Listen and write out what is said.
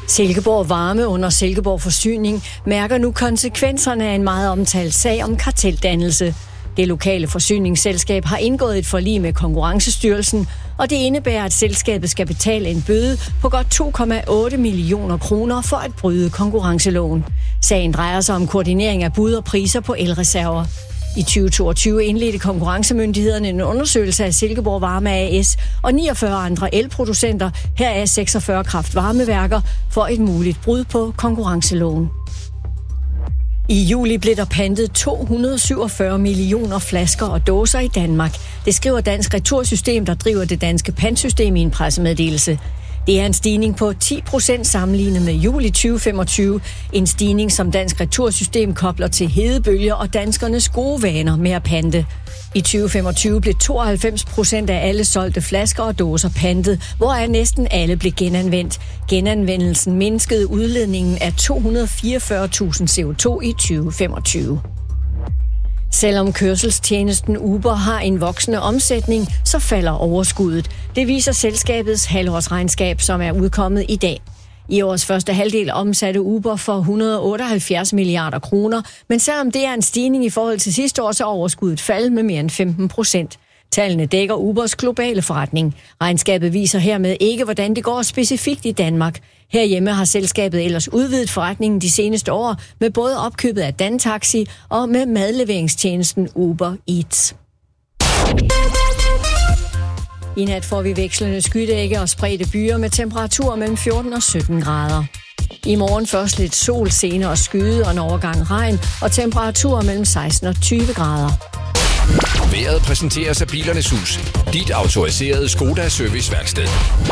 Silkeborg Varme under Silkeborg Forsyning mærker nu konsekvenserne af en meget omtalt sag om karteldannelse. Det lokale forsyningsselskab har indgået et forlig med Konkurrencestyrelsen, og det indebærer, at selskabet skal betale en bøde på godt 2,8 millioner kroner for at bryde konkurrenceloven. Sagen drejer sig om koordinering af bud og priser på elreserver. I 2022 indledte konkurrencemyndighederne en undersøgelse af Silkeborg Varme AS og 49 andre elproducenter, heraf 46 kraftvarmeværker, for et muligt brud på konkurrenceloven. I juli blev der pantet 247 millioner flasker og dåser i Danmark. Det skriver Dansk Retursystem, der driver det danske pantsystem, i en pressemeddelelse. Det er en stigning på 10% sammenlignet med juli 2025. En stigning, som Dansk Retursystem kobler til hedebølger og danskernes gode vaner med at pante. I 2025 blev 92% af alle solgte flasker og dåser pantet, hvoraf næsten alle blev genanvendt. Genanvendelsen mindskede udledningen af 244.000 CO2 i 2025. Selvom kørselstjenesten Uber har en voksende omsætning, så falder overskuddet. Det viser selskabets halvårsregnskab, som er udkommet i dag. I årets første halvdel omsatte Uber for 178 milliarder kroner, men selvom det er en stigning i forhold til sidste år, så er overskuddet faldet med mere end 15%. Tallene dækker Ubers globale forretning. Regnskabet viser hermed ikke, hvordan det går specifikt i Danmark. Herhjemme har selskabet ellers udvidet forretningen de seneste år med både opkøbet af Dantaxi og med madleveringstjenesten Uber Eats. I nat får vi vekslende skydække og spredte byer med temperaturer mellem 14 og 17 grader. I morgen først lidt sol, senere skyde og en overgang regn og temperaturer mellem 16 og 20 grader. Vejret præsenteres af Bilernes Hus, dit autoriserede Skoda serviceværksted.